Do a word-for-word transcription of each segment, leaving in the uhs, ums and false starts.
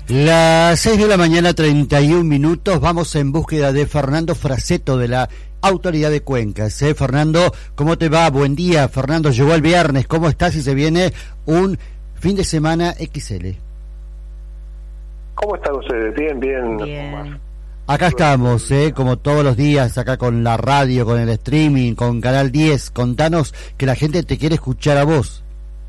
Las seis de la mañana, treinta y un minutos, vamos en búsqueda de Fernando Fraseto de la Autoridad de Cuencas. ¿Eh? Fernando, ¿cómo te va? Buen día. Fernando, llegó el viernes, ¿cómo estás? Y se viene un fin de semana equis ele. ¿Cómo están ustedes? Bien, bien. Bien. Acá estamos, ¿eh? Como todos los días, acá con la radio, con el streaming, con Canal diez. Contanos que la gente te quiere escuchar a vos.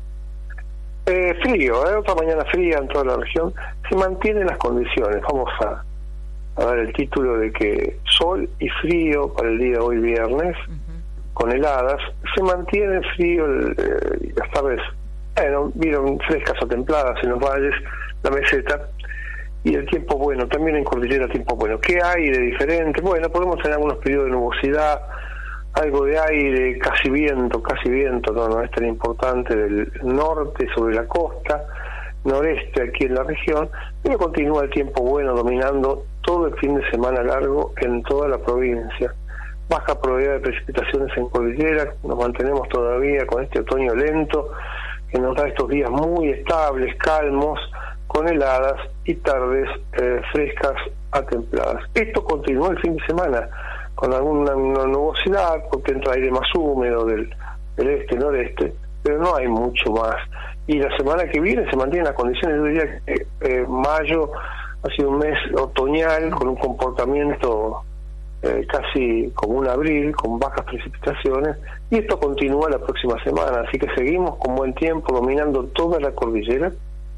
Eh, frío, ¿eh? Otra mañana fría en toda la región. Se mantienen las condiciones. Vamos a, a dar el título de que sol y frío para el día de hoy viernes, uh-huh. con heladas. Se mantiene frío el, eh, las tardes, bueno, vieron frescas o templadas en los valles, la meseta. Y el tiempo bueno, también en cordillera tiempo bueno. ¿Qué hay de diferente? Bueno, podemos tener algunos periodos de nubosidad, algo de aire, casi viento, casi viento, no, no es tan importante, del norte sobre la costa, noreste aquí en la región, pero continúa el tiempo bueno dominando todo el fin de semana largo en toda la provincia. Baja probabilidad de precipitaciones en cordillera, nos mantenemos todavía con este otoño lento, que nos da estos días muy estables, calmos, con heladas y tardes eh, frescas a templadas. Esto continúa el fin de semana, con alguna nubosidad, porque entra aire más húmedo del, del este-noreste, pero no hay mucho más. Y la semana que viene se mantienen las condiciones. Yo diría que eh, mayo ha sido un mes otoñal, con un comportamiento eh, casi como un abril, con bajas precipitaciones, y esto continúa la próxima semana, así que seguimos con buen tiempo, dominando toda la cordillera,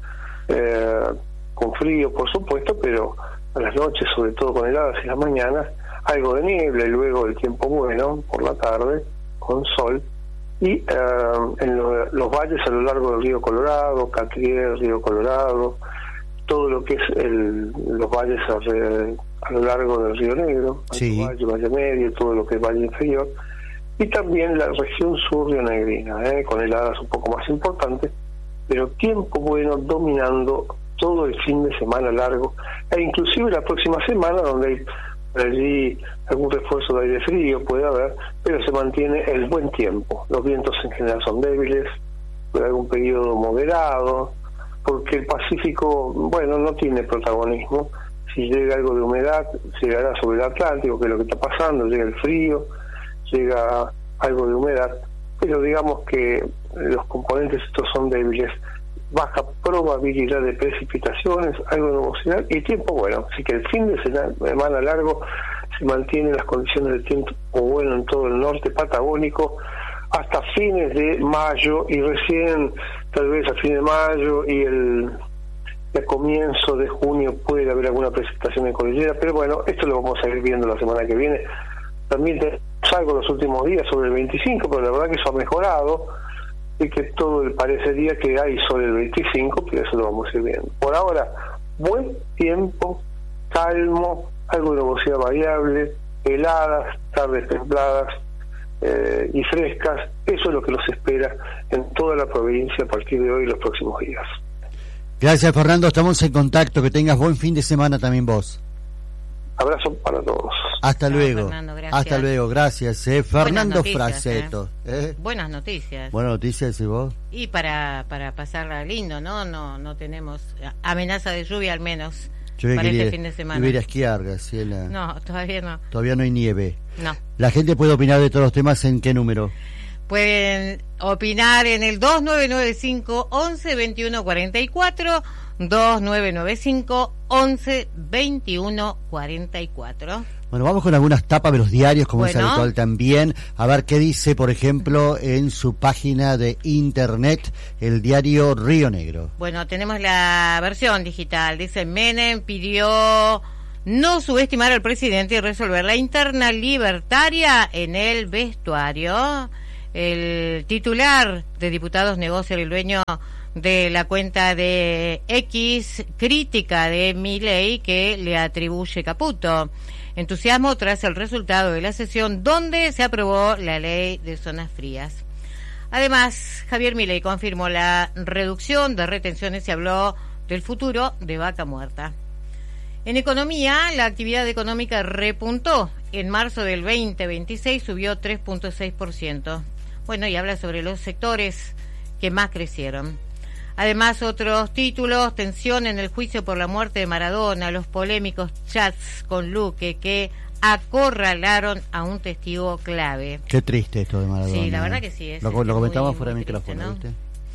eh, con frío por supuesto, pero a las noches, sobre todo con heladas y las mañanas, algo de niebla y luego el tiempo bueno por la tarde con sol. Y eh, en lo, los valles a lo largo del río Colorado, Catriel, río Colorado, todo lo que es el, los valles a, a lo largo del río Negro, sí. Valle, Valle Medio, todo lo que es valle inferior, y también la región sur rionegrina, eh, con heladas un poco más importantes, pero tiempo bueno dominando todo el fin de semana largo, e inclusive la próxima semana, donde hay por allí algún refuerzo de aire frío puede haber, pero se mantiene el buen tiempo. Los vientos en general son débiles, puede haber un periodo moderado, porque el Pacífico, bueno, no tiene protagonismo. Si llega algo de humedad, llegará sobre el Atlántico, que es lo que está pasando, llega el frío, llega algo de humedad, pero digamos que los componentes estos son débiles. Baja probabilidad de precipitaciones, algo de nubosidad y tiempo bueno. Así que el fin de semana largo se mantienen las condiciones de tiempo bueno en todo el norte patagónico hasta fines de mayo, y recién tal vez a fin de mayo y el a comienzo de junio puede haber alguna precipitación en cordillera, pero bueno, esto lo vamos a ir viendo la semana que viene. También salgo los últimos días sobre el veinticinco, pero la verdad que eso ha mejorado, y que todo el parecería que hay sobre el veinticinco, pero eso lo vamos a ir viendo. Por ahora, buen tiempo, calmo, algo de nubosidad variable, heladas, tardes templadas eh, y frescas. Eso es lo que nos espera en toda la provincia a partir de hoy y los próximos días. Gracias, Fernando, estamos en contacto, que tengas buen fin de semana también vos. Abrazo para todos. Hasta Chao, luego. Fernando, gracias. Hasta luego, gracias. Eh. Fernando noticias, Fraseto. Eh. ¿Eh? Buenas noticias. Buenas noticias, ¿y vos? Y para para pasarla lindo, ¿no? No no tenemos amenaza de lluvia al menos Yo para quería, este fin de semana. iba a ir a esquiar, Graciela. No, todavía no. Todavía no hay nieve. No. La gente puede opinar de todos los temas, ¿en qué número? Pueden opinar en el dos nueve nueve cinco, once, veintiuno, cuarenta y cuatro, dos nueve nueve cinco, once, veintiuno, cuarenta y cuatro. Bueno, vamos con algunas tapas de los diarios, como bueno. es habitual también, a ver qué dice, por ejemplo, en su página de internet, el diario Río Negro. Bueno, tenemos la versión digital. Dice: Menem pidió no subestimar al presidente y resolver la interna libertaria en el vestuario. El titular de Diputados negocia el dueño de la cuenta de X crítica de Milei que le atribuye Caputo. Entusiasmo tras el resultado de la sesión donde se aprobó la ley de zonas frías. Además, Javier Milei confirmó la reducción de retenciones y habló del futuro de Vaca Muerta. En economía, la actividad económica repuntó. En marzo del veinte veintiséis subió tres punto seis por ciento. Bueno, y habla sobre los sectores que más crecieron. Además, otros títulos: tensión en el juicio por la muerte de Maradona, los polémicos chats con Luque que acorralaron a un testigo clave. Qué triste esto de Maradona. Sí, la verdad que sí. Es, lo, es lo comentamos muy, fuera de muy triste, micrófono, ¿no? ¿viste?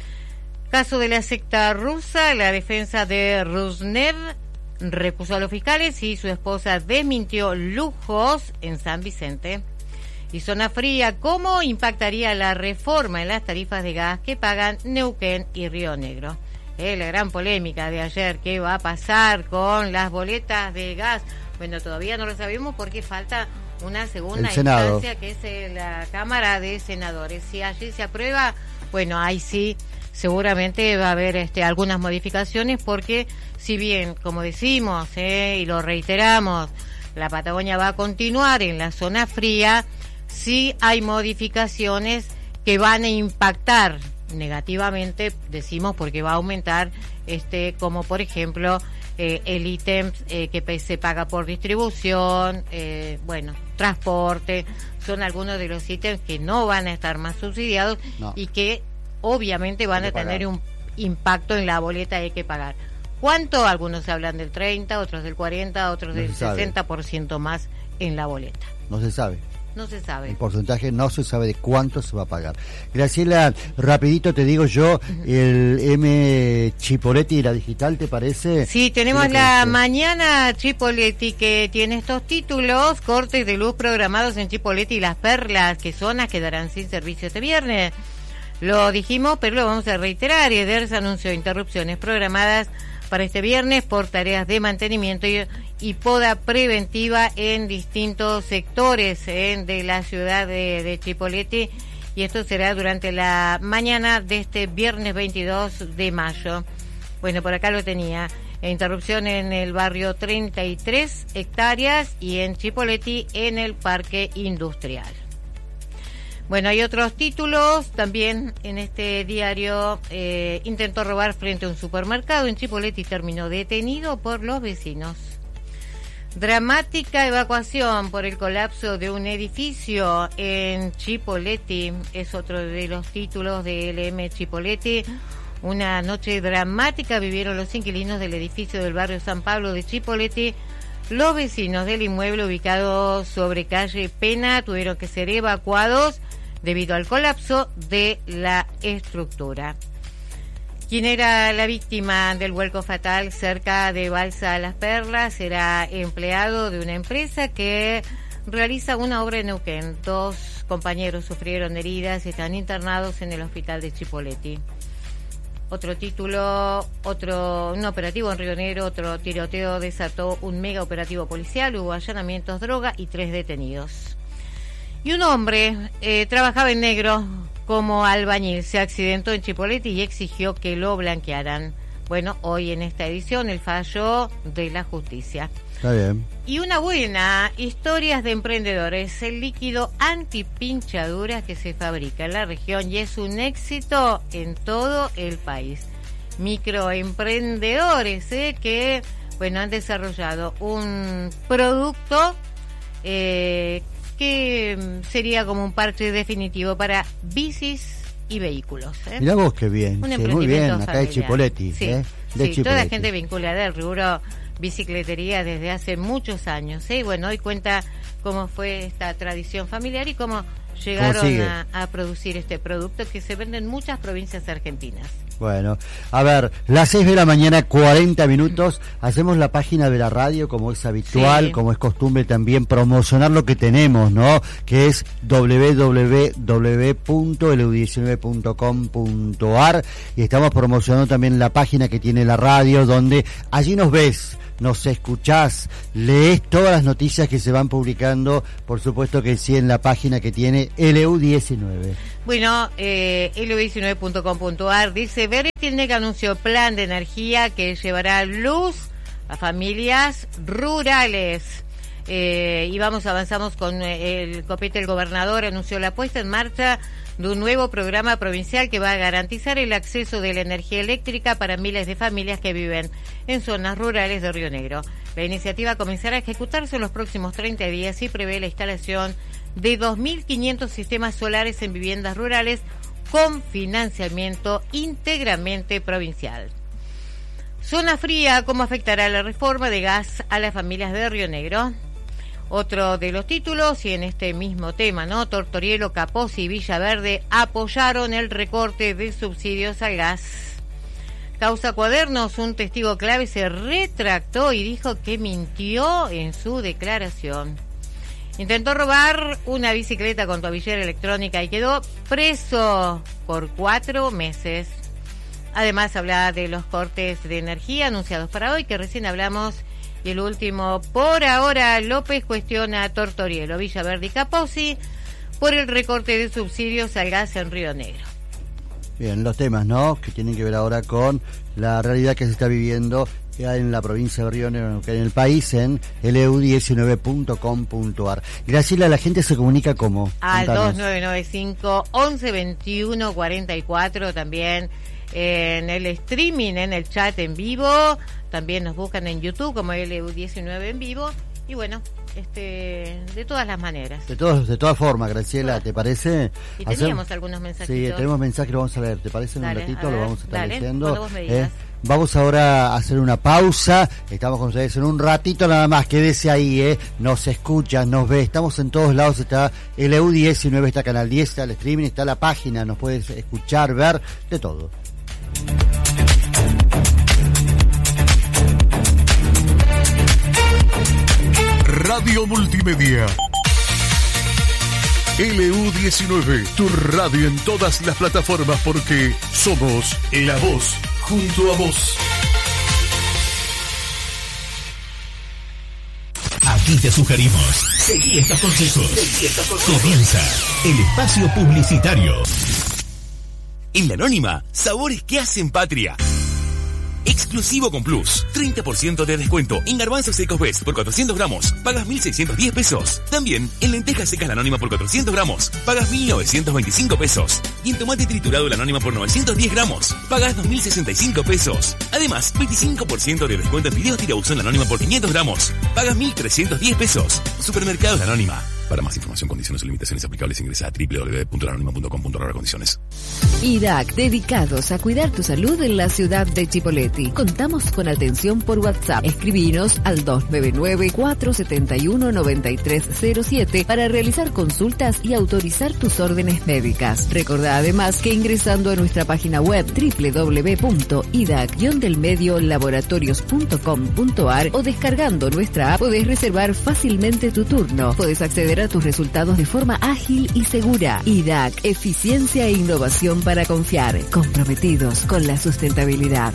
Caso de la secta rusa, la defensa de Rusnev recusó a los fiscales y su esposa desmintió lujos en San Vicente. Y zona fría, ¿cómo impactaría la reforma en las tarifas de gas que pagan Neuquén y Río Negro? Eh, la gran polémica de ayer, ¿qué va a pasar con las boletas de gas? Bueno, todavía no lo sabemos porque falta una segunda instancia, que es eh, la Cámara de Senadores. Si allí se aprueba, bueno, ahí sí, seguramente va a haber este, algunas modificaciones, porque si bien, como decimos, eh, y lo reiteramos, la Patagonia va a continuar en la zona fría, sí hay modificaciones que van a impactar negativamente, decimos, porque va a aumentar, este, como por ejemplo, eh, el ítem eh, que se paga por distribución, eh, bueno, transporte, son algunos de los ítems que no van a estar más subsidiados, no. Y que obviamente van a tener un impacto en la boleta que hay que pagar. ¿Cuánto? Algunos hablan del treinta, otros del cuarenta, otros no del sesenta por ciento más en la boleta. No se sabe. No se sabe. El porcentaje no se sabe de cuánto se va a pagar. Graciela, rapidito te digo yo, uh-huh. el M Chipoletti y la digital, ¿te parece? Sí, tenemos la es? mañana Chipoletti, que tiene estos títulos: cortes de luz programados en Chipoletti y Las Perlas, que zonas quedarán sin servicio este viernes. Lo dijimos, pero lo vamos a reiterar. EDERS anunció interrupciones programadas para este viernes por tareas de mantenimiento y, y poda preventiva en distintos sectores eh, de la ciudad de, de Chipoletti, y esto será durante la mañana de este viernes veintidós de mayo. Bueno, por acá lo tenía. Interrupción en el barrio treinta y tres hectáreas y en Chipoletti en el Parque Industrial. Bueno, hay otros títulos también en este diario. Eh, intentó robar frente a un supermercado en Chipoletti y terminó detenido por los vecinos. Dramática evacuación por el colapso de un edificio en Chipoletti. Es otro de los títulos de L M Chipoletti. Una noche dramática vivieron los inquilinos del edificio del barrio San Pablo de Chipoletti. Los vecinos del inmueble ubicado sobre calle Pena tuvieron que ser evacuados debido al colapso de la estructura. ¿Quién era la víctima del vuelco fatal cerca de Balsa Las Perlas? Era empleado de una empresa que realiza una obra en Neuquén. Dos compañeros sufrieron heridas y están internados en el hospital de Chipoletti. Otro título, otro un operativo en Río Negro, otro tiroteo desató un mega operativo policial, hubo allanamientos, droga y tres detenidos. Y un hombre eh, trabajaba en negro como albañil, se accidentó en Chipoletti y exigió que lo blanquearan. Bueno, hoy en esta edición el fallo de la justicia. Está bien. Y una buena, historias de emprendedores, el líquido antipinchaduras que se fabrica en la región y es un éxito en todo el país. Microemprendedores eh, que, bueno, han desarrollado un producto eh, que sería como un parche definitivo para bicis y vehículos. ¿eh? Mirá vos qué bien, un sí, muy bien, acá familiar. de Chipoletti. Sí, ¿eh? de sí Chipoletti. Toda la gente vinculada al rubro bicicletería desde hace muchos años. ¿eh? Bueno, hoy cuenta cómo fue esta tradición familiar y cómo llegaron a, a producir este producto que se vende en muchas provincias argentinas. Bueno, a ver, las seis de la mañana, cuarenta minutos, hacemos la página de la radio como es habitual, sí. Como es costumbre también promocionar lo que tenemos, ¿no? Que es doble u doble u doble u punto el u diecinueve punto com punto a r y estamos promocionando también la página que tiene la radio, donde allí nos ves, nos escuchás, lees todas las noticias que se van publicando, por supuesto que sí, en la página que tiene L U diecinueve. Bueno, eh, L U diecinueve punto com punto a r dice: Berretilnec anunció plan de energía que llevará luz a familias rurales. Eh, y vamos, avanzamos con el copete. El gobernador anunció la puesta en marcha de un nuevo programa provincial que va a garantizar el acceso de la energía eléctrica para miles de familias que viven en zonas rurales de Río Negro. La iniciativa comenzará a ejecutarse en los próximos treinta días y prevé la instalación de dos mil quinientos sistemas solares en viviendas rurales con financiamiento íntegramente provincial. Zona fría, ¿cómo afectará la reforma de gas a las familias de Río Negro? Otro de los títulos, y en este mismo tema, ¿no? Tortorielo, Capozzi y Villaverde apoyaron el recorte de subsidios al gas. Causa Cuadernos, un testigo clave se retractó y dijo que mintió en su declaración. Intentó robar una bicicleta con tobillera electrónica y quedó preso por cuatro meses. Además, habla de los cortes de energía anunciados para hoy, que recién hablamos. Y el último, por ahora, López cuestiona a Tortorielo, Villaverde y Capozzi por el recorte de subsidios al gas en Río Negro. Bien, los temas, ¿no?, que tienen que ver ahora con la realidad que se está viviendo en la provincia de Río Negro, en el país, en L E U diecinueve punto com punto a r. Graciela, la gente se comunica como al dos nueve nueve cinco, once, veintiuno, cuarenta y cuatro, también en el streaming, en el chat en vivo, también nos buscan en YouTube como L E U diecinueve en vivo, y bueno, este de todas las maneras. De todos, de todas formas, Graciela, ¿te parece? Y teníamos Hacer... algunos mensajes. Sí, tenemos mensajes que lo vamos a leer, ¿te parece? En dale, un ratito ver, lo vamos a estar dale, leyendo. Eh, vamos ahora a hacer una pausa, estamos con ustedes en un ratito nada más, quédese ahí, eh. Nos escucha, nos ve, estamos en todos lados, está L E U diecinueve, está Canal diez, está el streaming, está la página, nos puedes escuchar, ver, de todo. Radio Multimedia. L E U diecinueve, tu radio en todas las plataformas, porque somos la voz junto a vos. Aquí te sugerimos, seguí estos consejos. Comienza el espacio publicitario. En La Anónima, sabores que hacen patria. Exclusivo con Plus, treinta por ciento de descuento en garbanzos secos Best por cuatrocientos gramos, pagas mil seiscientos diez pesos. También en lentejas secas La Anónima por cuatrocientos gramos, pagas mil novecientos veinticinco pesos. Y en tomate triturado La Anónima por novecientos diez gramos, pagas dos mil sesenta y cinco pesos. Además, veinticinco por ciento de descuento en fideos tirabuzón La Anónima por quinientos gramos, pagas mil trescientos diez pesos. Supermercados La Anónima. Para más información, condiciones o limitaciones aplicables, ingresa a doble u doble u doble u punto la anónima punto com punto a r condiciones. I D A C, dedicados a cuidar tu salud en la ciudad de Chipoleti. Contamos con atención por WhatsApp. Escribinos al dos nueve nueve, cuatro siete uno, nueve tres cero siete para realizar consultas y autorizar tus órdenes médicas. Recordá además que ingresando a nuestra página web doble u doble u doble u punto i d a c guion del medio laboratorios punto com punto a r o descargando nuestra app podés reservar fácilmente tu turno. Podés acceder a tus resultados de forma ágil y segura. I D A C, eficiencia e innovación para confiar, comprometidos con la sustentabilidad.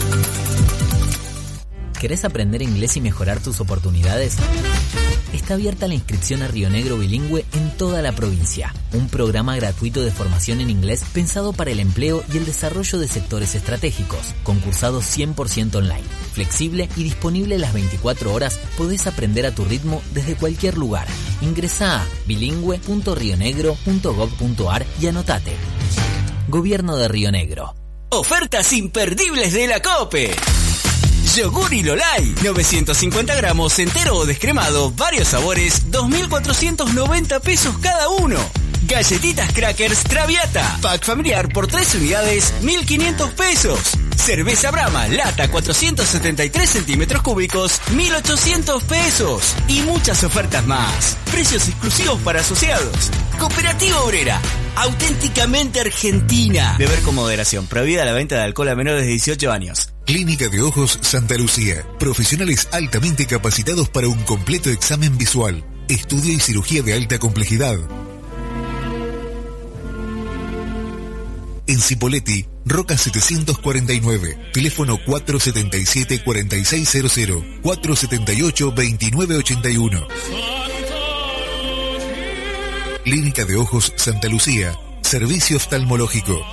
¿Querés aprender inglés y mejorar tus oportunidades? Está abierta la inscripción a Río Negro Bilingüe en toda la provincia. Un programa gratuito de formación en inglés pensado para el empleo y el desarrollo de sectores estratégicos. Concursado cien por ciento online. Flexible y disponible las veinticuatro horas, podés aprender a tu ritmo desde cualquier lugar. Ingresá a bilingüe punto rionegro punto gob punto a r y anotate. Gobierno de Río Negro. Ofertas imperdibles de la COPE. Yogur y Lolay, novecientos cincuenta gramos entero o descremado, varios sabores, dos mil cuatrocientos noventa pesos cada uno. Galletitas Crackers Traviata, pack familiar por tres unidades, mil quinientos pesos. Cerveza Brahma, lata cuatrocientos setenta y tres centímetros cúbicos, mil ochocientos pesos. Y muchas ofertas más. Precios exclusivos para asociados. Cooperativa Obrera, auténticamente argentina. Beber con moderación, prohibida la venta de alcohol a menores de dieciocho años. Clínica de Ojos Santa Lucía. Profesionales altamente capacitados para un completo examen visual. Estudio y cirugía de alta complejidad. En Cipolletti, Roca setecientos cuarenta y nueve, teléfono cuatro siete siete, cuatro seis cero cero, cuatro siete ocho, dos nueve ocho uno. Clínica de Ojos Santa Lucía, servicio oftalmológico.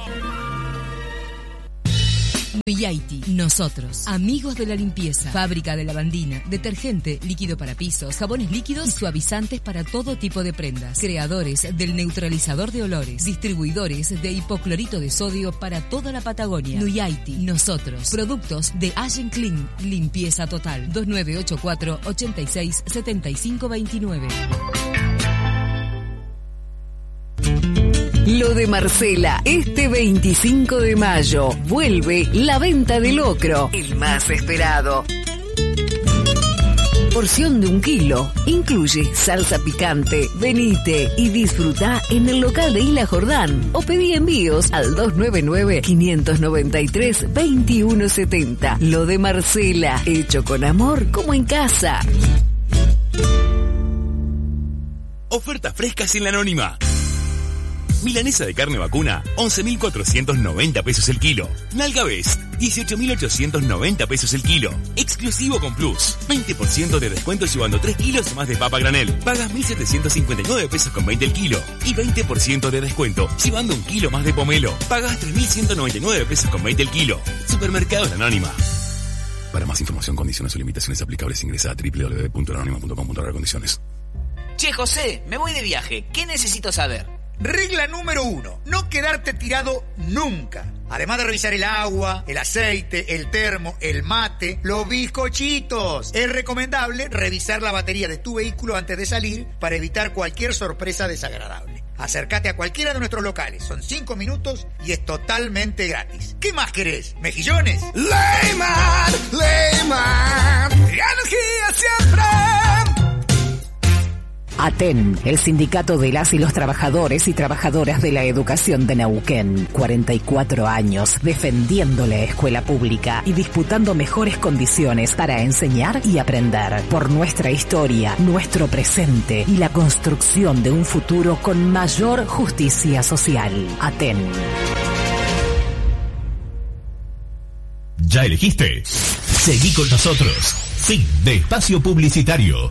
Nuyaiti, nosotros, amigos de la limpieza, fábrica de lavandina, detergente, líquido para pisos, jabones líquidos y suavizantes para todo tipo de prendas, creadores del neutralizador de olores, distribuidores de hipoclorito de sodio para toda la Patagonia. Nuyaiti, nosotros, productos de Allen Clean, limpieza total, dos nueve ocho cuatro, ocho seis, siete cinco dos nueve. Lo de Marcela, este veinticinco de mayo, vuelve la venta de locro, el más esperado. Porción de un kilo, incluye salsa picante. Venite y disfruta en el local de Isla Jordán o pedí envíos al dos nueve nueve, cinco nueve tres, dos uno siete cero. Lo de Marcela, hecho con amor como en casa. Ofertas frescas en la Anónima. Milanesa de carne vacuna, once mil cuatrocientos noventa pesos el kilo. Nalga Best, dieciocho mil ochocientos noventa pesos el kilo. Exclusivo con Plus, veinte por ciento de descuento llevando tres kilos más de papa granel. Pagas mil setecientos cincuenta y nueve pesos con veinte el kilo. Y veinte por ciento de descuento llevando un kilo más de pomelo. Pagas tres mil ciento noventa y nueve pesos con veinte el kilo. Supermercados La Anónima. Para más información, condiciones o limitaciones aplicables, ingresa a doble u doble u doble u punto la anónima punto com punto a r condiciones. Che, José, me voy de viaje. ¿Qué necesito saber? Regla número uno, no quedarte tirado nunca. Además de revisar el agua, el aceite, el termo, el mate, los bizcochitos. Es recomendable revisar la batería de tu vehículo antes de salir para evitar cualquier sorpresa desagradable. Acércate a cualquiera de nuestros locales, son cinco minutos y es totalmente gratis. ¿Qué más querés? ¿Mejillones? Leyman, Leyman, energía siempre. ATEN, el sindicato de las y los trabajadores y trabajadoras de la educación de Neuquén. cuarenta y cuatro años defendiendo la escuela pública y disputando mejores condiciones para enseñar y aprender. Por nuestra historia, nuestro presente y la construcción de un futuro con mayor justicia social. ATEN. ¿Ya elegiste? Seguí con nosotros. Fin de espacio publicitario.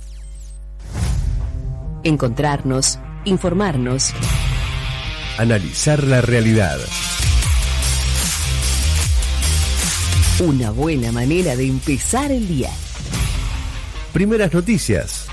Encontrarnos, informarnos. Analizar la realidad. Una buena manera de empezar el día. Primeras noticias.